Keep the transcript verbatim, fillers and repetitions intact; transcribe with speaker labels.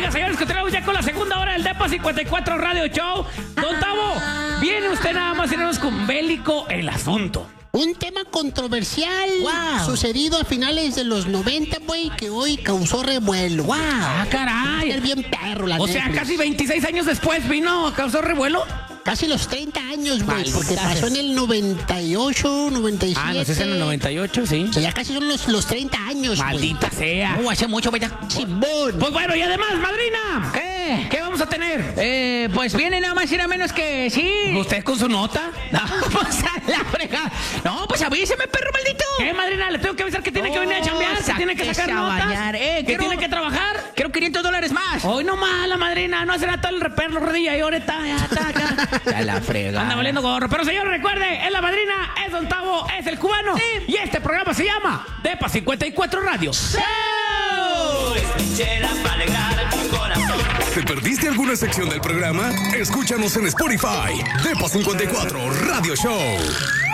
Speaker 1: Señoras, señores, continuamos ya con la segunda hora del Depa cincuenta y cuatro Radio Show. Don Tavo, viene usted nada más y nada más con bélico el asunto.
Speaker 2: Un tema controversial
Speaker 1: Wow.
Speaker 2: sucedido a finales de los noventa, güey, que hoy causó revuelo.
Speaker 1: ¡Wow! ¡Ah, caray!
Speaker 2: Es bien perro, la
Speaker 1: O sea,
Speaker 2: Netflix.
Speaker 1: casi veintiséis años después vino, causó revuelo.
Speaker 2: Casi los treinta años, güey,
Speaker 1: Maldita
Speaker 2: porque pasó
Speaker 1: sea.
Speaker 2: en el noventa y ocho, noventa y siete.
Speaker 1: Ah, no sé si en el noventa y ocho, sí.
Speaker 2: O sea, ya casi son los, los treinta años, güey.
Speaker 1: Maldita sea.
Speaker 3: Uh, hace mucho, vaya.
Speaker 2: Simón.
Speaker 1: Pues bueno, y además, madrina,
Speaker 3: ¿Qué?
Speaker 1: ¿qué vamos a tener?
Speaker 3: Eh, pues viene nada más y nada menos que sí.
Speaker 1: ¿Usted con su nota?
Speaker 3: No, pues a la fregada. No, pues avíseme, perro maldito.
Speaker 1: ¿Qué, madrina? Le tengo que avisar que tiene que venir a chambear, que tiene que sacar
Speaker 3: sáquese a
Speaker 1: notas,
Speaker 3: bañar, eh,
Speaker 1: que
Speaker 3: quiero-
Speaker 1: tiene que trabajar.
Speaker 3: Quiero quinientos dólares más.
Speaker 1: Hoy no más, la madrina, no será todo el reperro rodilla y ahorita ya está acá.
Speaker 3: A la fregada.
Speaker 1: Anda valiendo gorro. Pero señor, recuerde, es la madrina, es Don Tavo, es el cubano. Y este programa se llama Depa cincuenta y cuatro Radio.
Speaker 4: ¿Te perdiste alguna sección del programa? Escúchanos en Spotify. Depa cincuenta y cuatro Radio Show.